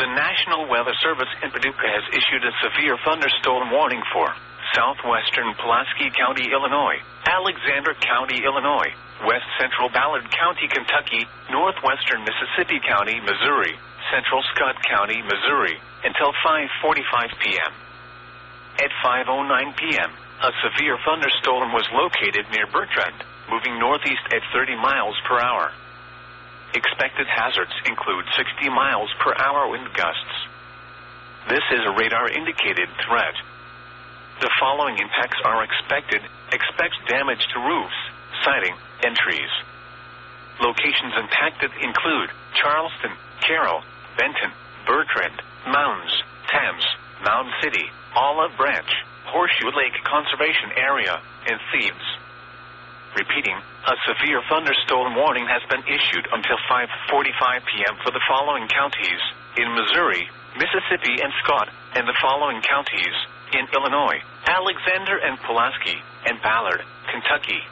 The National Weather Service in Paducah has issued a severe thunderstorm warning for southwestern Pulaski County, Illinois, Alexander County, Illinois, west central Ballard County, Kentucky, northwestern Mississippi County, Missouri, central Scott County, Missouri, until 5:45 p.m. At 5:09 p.m., a severe thunderstorm was located near Bertrand, moving northeast at 30 miles per hour. Expected hazards include 60 miles per hour wind gusts. This is a radar-indicated threat. The following impacts are expected. Expect damage to roofs, siding, and trees. Locations impacted include Charleston, Carroll, Benton, Bertrand, Mounds, Thames, Mound City, Olive Branch, Horseshoe Lake Conservation Area, and Thebes. Repeating, a severe thunderstorm warning has been issued until 5:45 p.m. for the following counties in Missouri, Mississippi, and Scott, and the following counties in Illinois, Alexander and Pulaski, and Ballard, Kentucky.